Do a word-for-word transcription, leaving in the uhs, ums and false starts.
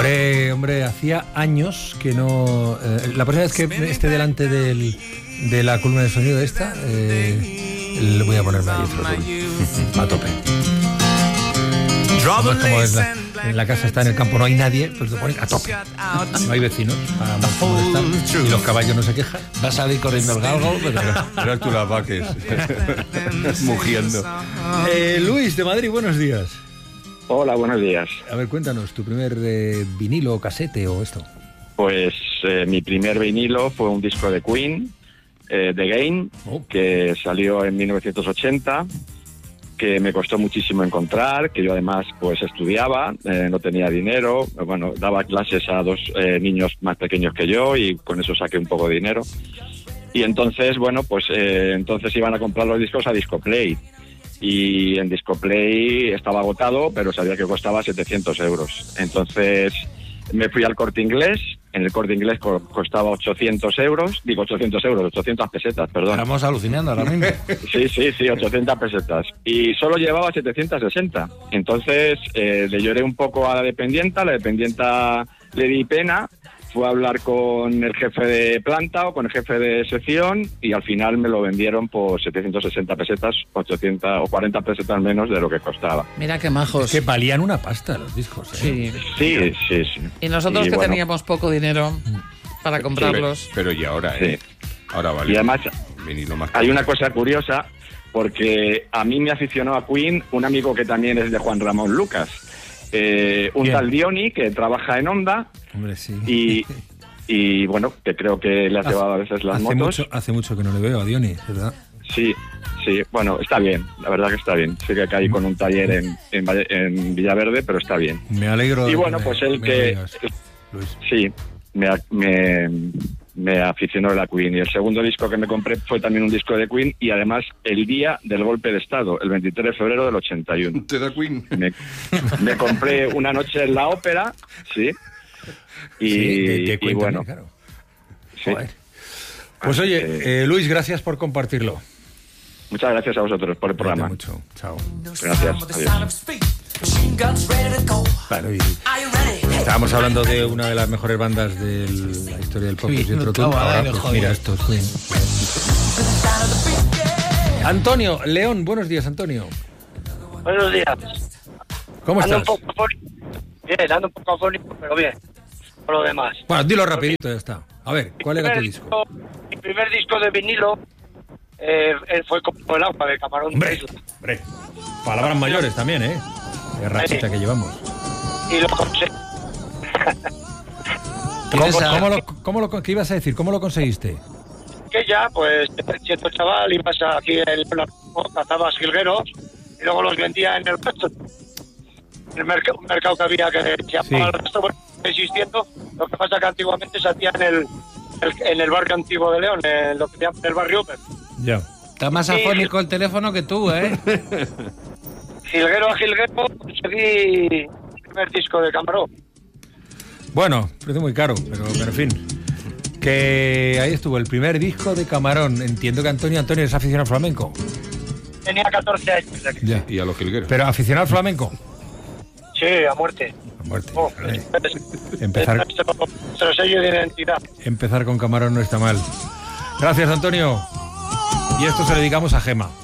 Hombre, hombre, hacía años que no... Eh, la próxima vez que esté delante del, de la columna de sonido esta, eh, le voy a ponerme ahí otro a tope. Como, como es la, en la casa está en el campo, no hay nadie, pues lo ponen a tope. No hay vecinos para molestar y los caballos no se quejan. Va a salir corriendo el galgo, pero, pero tú las vaques mugiendo. Eh, Luis de Madrid, buenos días. Hola, buenos días. A ver, cuéntanos, tu primer eh, vinilo, casete o esto. Pues eh, mi primer vinilo fue un disco de Queen, eh, The Game, oh. que salió en mil novecientos ochenta, que me costó muchísimo encontrar, que yo además pues estudiaba, eh, no tenía dinero, bueno, daba clases a dos eh, niños más pequeños que yo y con eso saqué un poco de dinero. Y entonces, bueno, pues eh, entonces iban a comprar los discos a Discoplay. Y en Discoplay estaba agotado, pero sabía que costaba setecientos euros. Entonces me fui al Corte Inglés. En el Corte Inglés costaba ochocientos euros. Digo ochocientos euros, ochocientas pesetas, perdón. Estamos alucinando ahora mismo. Sí, sí, sí, ochocientas pesetas. Y solo llevaba setecientas sesenta. Entonces eh, le lloré un poco a la dependienta. La dependienta le di pena. Fue a hablar con el jefe de planta o con el jefe de sección y al final me lo vendieron por setecientas sesenta pesetas, ochocientas o cuarenta pesetas menos de lo que costaba. Mira qué majos. Es que valían una pasta los discos, ¿eh? Sí, sí, sí. sí. Y nosotros y que bueno, teníamos poco dinero para comprarlos. Sí, pero y ahora, ¿eh? Sí. Ahora vale. Y además más hay una cosa curiosa porque a mí me aficionó a Queen un amigo que también es de Juan Ramón Lucas. Eh, un Bien. tal Diony que trabaja en Honda. Hombre, sí. y, y bueno, que creo que le ha llevado a veces las hace motos. Mucho, hace mucho que no le veo a Diony, ¿verdad? Sí, sí, bueno, está bien, la verdad que está bien. Sí que caí con un taller en, en, en Villaverde, pero está bien. Me alegro. Y bueno, me, pues el que... Digas, Luis. Sí, me, me, me aficionó a la Queen. Y el segundo disco que me compré fue también un disco de Queen y además el día del golpe de Estado, el veintitrés de febrero del ochenta y uno. ¿Te da Queen? Me, me compré una noche en la ópera, sí. Y, sí, de, de y bueno, claro. Sí. Pues oye, eh, Luis, gracias por compartirlo. Muchas gracias a vosotros por el programa. Mucho. Chao. Gracias. Adiós. Claro, y estábamos hablando de una de las mejores bandas de la historia del pop, sí, y otro no ahora, pues, mira esto. Antonio León, buenos días, Antonio. Buenos días. ¿Cómo ando estás? Un poco afónico. Bien, ando un poco afónico, pero bien. Por lo demás. Bueno, dilo rapidito, ya está. A ver, ¿cuál era tu disco? disco? Mi primer disco de vinilo eh, fue como el agua de Camarón. Hombre, hombre. Palabras mayores también, ¿eh? Qué rachita sí. que llevamos. Y lo conseguí. ¿Cómo, ¿Cómo, lo, ¿Cómo lo qué ibas a decir? ¿Cómo lo conseguiste? Que ya, pues, siendo chaval, ibas aquí en la cazabas jilgueros y luego los vendía en el resto. En el merc- un mercado que había que se llamaba sí. el resto, bueno, existiendo. Lo que pasa que antiguamente se hacía en el, el, en el barrio antiguo de León, en lo que se llama el barrio Open. Ya. Está más afónico el teléfono que tú, ¿eh? Jilguero a jilguero conseguí el primer disco de Camarón. Bueno, parece muy caro, pero, pero en fin. Que ahí estuvo, el primer disco de Camarón. Entiendo que Antonio Antonio es aficionado al flamenco. Tenía catorce años. Ya. Y a los jilgueros. ¿Pero aficionado al flamenco? Sí, a muerte. A muerte. Oh, vale. es, Empezar, es nuestro, nuestro sello de identidad. Empezar con Camarón no está mal. Gracias, Antonio. Y esto se lo dedicamos a Gema.